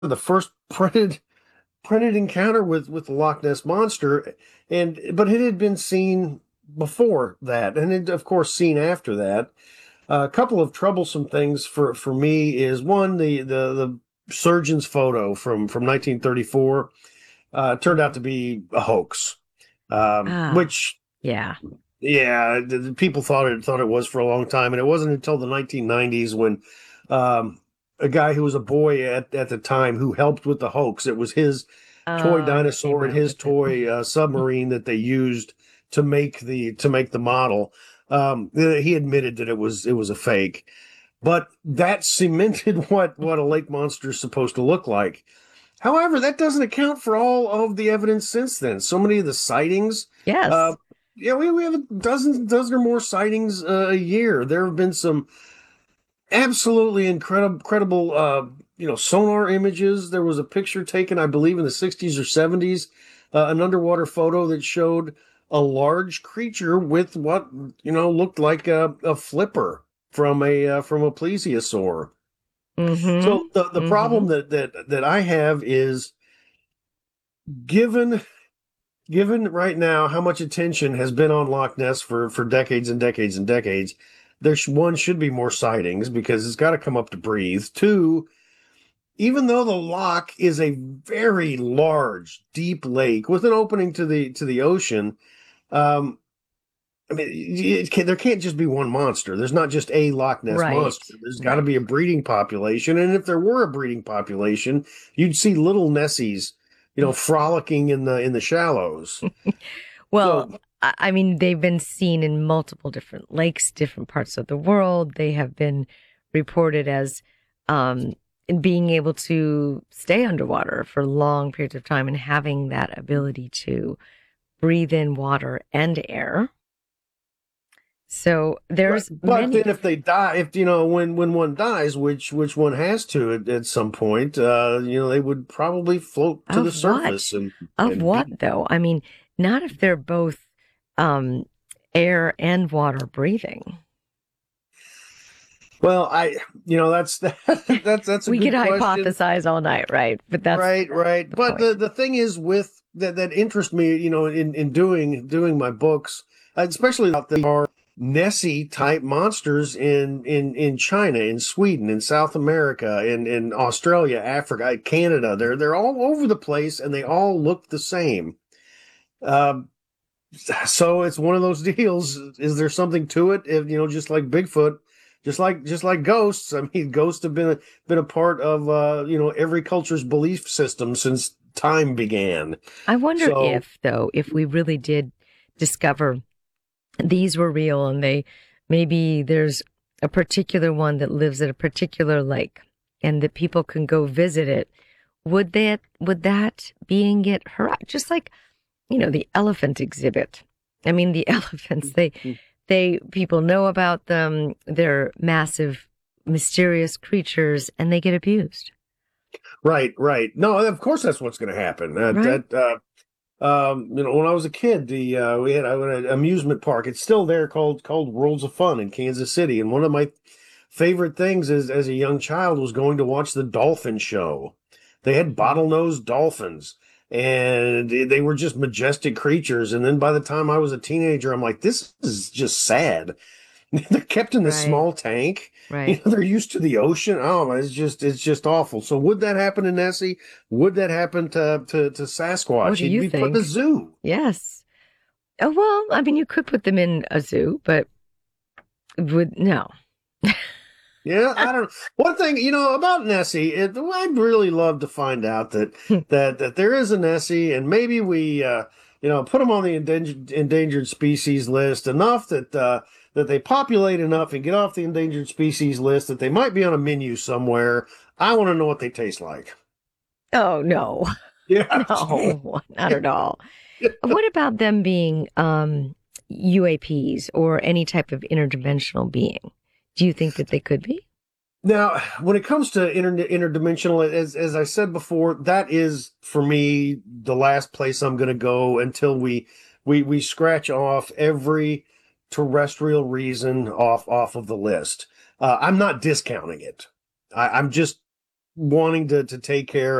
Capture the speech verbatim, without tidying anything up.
the first printed printed encounter with with the Loch Ness monster, and but it had been seen before that, and it, of course, seen after that. Uh, a couple of troublesome things for for me is one, the the the surgeon's photo from from nineteen thirty-four uh, turned out to be a hoax, um, Ah, which yeah. yeah, the, the people thought it thought it was for a long time, and it wasn't until the nineteen nineties when um, a guy who was a boy at at the time who helped with the hoax. It was his toy Oh, and came dinosaur and out his with it. toy uh, submarine that they used to make the to make the model. Um, he admitted that it was it was a fake, but that cemented what what a lake monster is supposed to look like. However, that doesn't account for all of the evidence since then. So many of the sightings. Uh, Yes. yeah, we, we have a dozen dozen or more sightings uh, a year. There have been some absolutely incredible, incredible, uh, you know, sonar images. There was a picture taken, I believe, in the sixties or seventies, uh, an underwater photo that showed a large creature with what you know looked like a, a flipper from a uh, from a plesiosaur. So Mm-hmm. the the Mm-hmm. problem that that that I have is given given right now how much attention has been on Loch Ness for for decades and decades and decades. There sh- one should be more sightings because it's got to come up to breathe. Two, even though the loch is a very large, deep lake with an opening to the to the ocean, um, I mean, it can, there can't just be one monster. There's not just a Loch Ness Right. monster. There's got to Right. be a breeding population, and if there were a breeding population, you'd see little Nessies, you know, frolicking in the in the shallows. Well, So, I I mean, they've been seen in multiple different lakes, different parts of the world. They have been reported as um, in being able to stay underwater for long periods of time and having that ability to breathe in water and air. So right. there's But many then if different they die, if you know, when when one dies, which which one has to at, at some point, uh, you know, they would probably float to the of what? surface and Of and what be. though? I mean, not if they're both um, air and water breathing. Well, I, you know, that's that's that's a We could good question. hypothesize all night, right? But that's Right, that's right. the But point. the the thing is with that that interests me, you know, in in doing doing my books, especially about there are Nessie type monsters in in in China, in Sweden, in South America, in in Australia, Africa, Canada. They're they're all over the place, and they all look the same. Um, so it's one of those deals. Is there something to it? If you know, just like Bigfoot, just like just like ghosts. I mean, ghosts have been a, been a part of uh, you know every culture's belief system since time began. I wonder So if, though, if we really did discover these were real and they maybe there's a particular one that lives at a particular lake and that people can go visit it, would that would that being get her just like, you know, the elephant exhibit. I mean, the elephants, they they people know about them. They're massive, mysterious creatures and they get abused, right, right. No, of course that's what's going to happen. That right? that uh, um, you know, when I was a kid, the uh, we had, I had an amusement park. It's still there called called Worlds of Fun in Kansas City, and one of my favorite things is as a young child was going to watch the dolphin show. They had bottlenose dolphins and they were just majestic creatures. And then by the time I was a teenager, I'm like, this is just sad. They're kept in this Right, small tank. You right. know, they're used to the ocean. Oh, it's just it's just awful. So would that happen to Nessie? Would that happen to to, to What Sasquatch? do He'd you be put in a think? zoo. Yes. Oh, well, I mean, you could put them in a zoo, but would no. Yeah, I don't. One thing you know about Nessie, it, I'd really love to find out that that that there is a Nessie, and maybe we, uh, you know, put them on the endangered endangered species list enough that uh, that they populate enough and get off the endangered species list that they might be on a menu somewhere. I want to know what they taste like. Oh, no. Yeah. No, not at all. What about them being um, U A Ps or any type of interdimensional being? Do you think that they could be? Now, when it comes to inter interdimensional, as as I said before, that is for me the last place I'm going to go until we we we scratch off every terrestrial reason off off of the list. Uh, I'm not discounting it. I, I'm just wanting to, to take care